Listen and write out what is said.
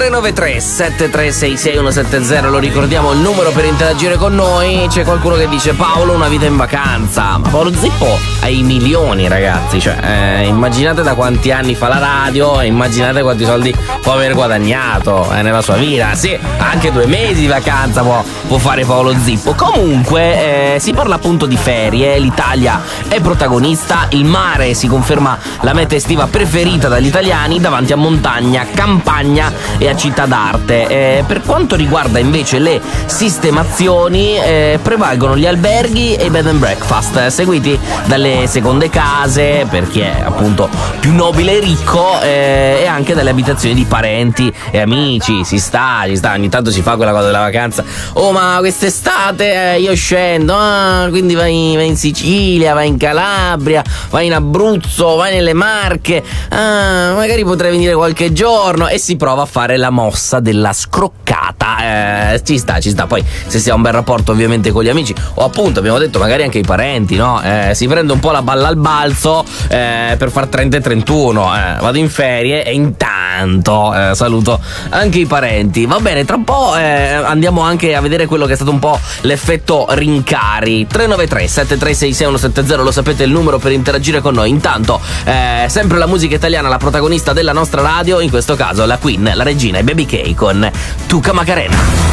393 7366 170, lo ricordiamo, il numero per interagire con noi. C'è qualcuno che dice: Paolo, una vita in vacanza. Ma Paolo Zippo ha i milioni, ragazzi, cioè immaginate da quanti anni fa la radio e immaginate quanti soldi può aver guadagnato nella sua vita. Sì, anche 2 mesi di vacanza può fare Paolo Zippo. Comunque si parla appunto di ferie, l'Italia è protagonista, il mare si conferma la meta estiva preferita dagli italiani davanti a montagna, campagna e a città d'arte. Per quanto riguarda invece le sistemazioni, prevalgono gli alberghi e i bed and breakfast, seguiti dalle seconde case per chi è appunto più nobile e ricco, e anche dalle abitazioni di parenti e amici. Ci sta, ogni tanto si fa quella cosa della vacanza. Oh, ma quest'estate io scendo, quindi vai in Sicilia, vai in Calabria, vai in Abruzzo, vai nelle Marche, magari potrei venire qualche giorno, e si prova a fare la mossa della scroccata. Ci sta. Poi se si ha un bel rapporto ovviamente con gli amici, o appunto abbiamo detto magari anche i parenti, no? Si prende un po' la balla al balzo per far 30 e 31, vado in ferie e intanto saluto anche i parenti. Va bene, tra un po' andiamo anche a vedere quello che è stato un po' l'effetto rincari. 393 7366 170, lo sapete, il numero per interagire con noi. Intanto sempre la musica italiana, la protagonista della nostra radio, in questo caso la Queen, la regina, e Baby K con Tuca Macarena.